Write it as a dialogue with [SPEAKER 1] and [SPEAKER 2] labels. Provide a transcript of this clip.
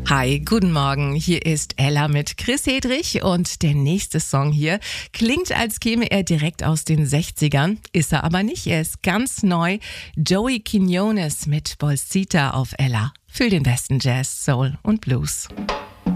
[SPEAKER 1] Hi, guten Morgen. Hier ist Ella mit Chris Hedrich und der nächste Song hier klingt, als käme er direkt aus den 60ern, ist er aber nicht. Er ist ganz neu. Joey Quiñones mit Bolsita auf Ella. Für den besten Jazz, Soul und Blues.